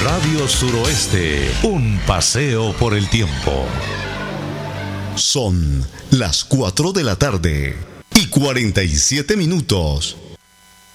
Radio Suroeste, un paseo por el tiempo. Son las 4 de la tarde y 47 minutos.